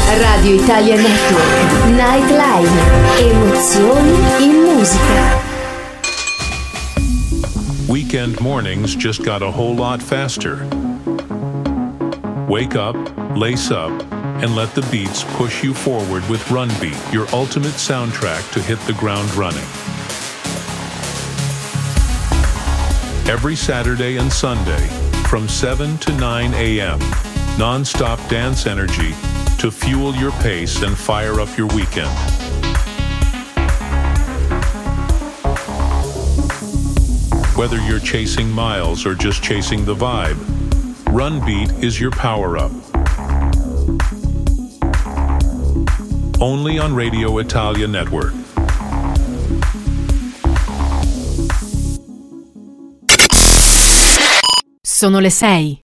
Radio Italia Network, Nightline, emozioni in musica. Weekend mornings just got a whole lot faster. Wake up, lace up, and let the beats push you forward with Run Beat, your ultimate soundtrack to hit the ground running. Every Saturday and Sunday, from 7 to 9 a.m., non-stop dance energy to fuel your pace and fire up your weekend. Whether you're chasing miles or just chasing the vibe, Run Beat is your power-up. Only on Radio Italia Network. Sono le 6.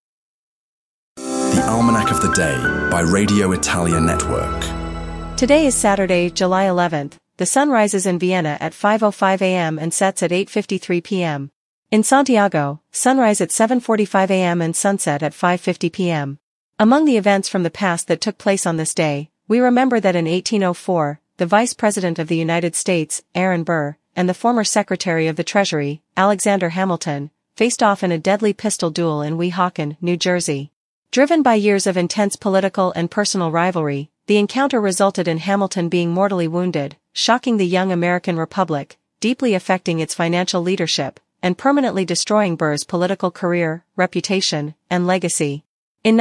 The Almanac of the Day by Radio Italia Network. Today is Saturday, July 11th. The sun rises in Vienna at 5:05 a.m. and sets at 8:53 p.m. In Santiago, sunrise at 7:45 a.m. and sunset at 5:50 p.m. Among the events from the past that took place on this day, we remember that in 1804, the Vice President of the United States, Aaron Burr, and the former Secretary of the Treasury, Alexander Hamilton, faced off in a deadly pistol duel in Weehawken, New Jersey. Driven by years of intense political and personal rivalry, the encounter resulted in Hamilton being mortally wounded, shocking the young American Republic, deeply affecting its financial leadership, and permanently destroying Burr's political career, reputation, and legacy. In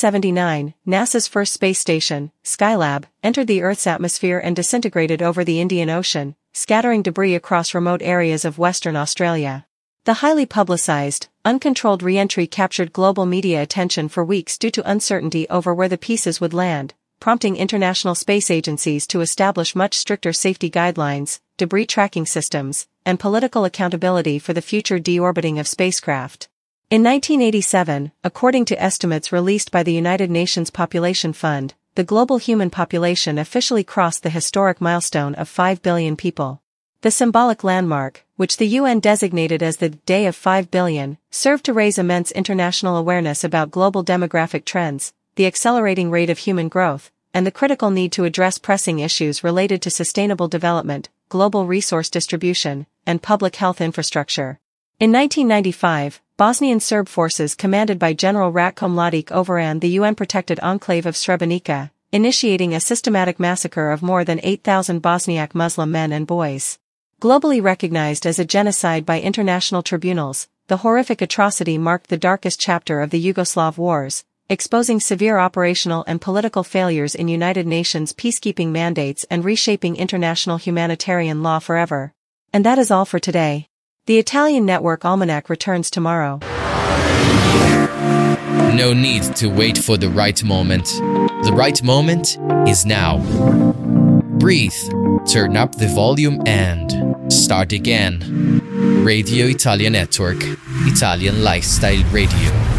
1979, NASA's first space station, Skylab, entered the Earth's atmosphere and disintegrated over the Indian Ocean, scattering debris across remote areas of Western Australia. The highly publicized, uncontrolled re-entry captured global media attention for weeks due to uncertainty over where the pieces would land, prompting international space agencies to establish much stricter safety guidelines, debris tracking systems, and political accountability for the future deorbiting of spacecraft. In 1987, according to estimates released by the United Nations Population Fund, the global human population officially crossed the historic milestone of 5 billion people. The symbolic landmark, which the UN designated as the Day of 5 Billion, served to raise immense international awareness about global demographic trends, the accelerating rate of human growth, and the critical need to address pressing issues related to sustainable development, global resource distribution, and public health infrastructure. In 1995, Bosnian Serb forces commanded by General Ratko Mladic overran the UN-protected enclave of Srebrenica, initiating a systematic massacre of more than 8,000 Bosniak Muslim men and boys. Globally recognized as a genocide by international tribunals, the horrific atrocity marked the darkest chapter of the Yugoslav wars, exposing severe operational and political failures in United Nations peacekeeping mandates and reshaping international humanitarian law forever. And that is all for today. The Italian Network Almanac returns tomorrow. No need to wait for the right moment. The right moment is now. Breathe, turn up the volume and start again. Radio Italia Network, Italian Lifestyle Radio.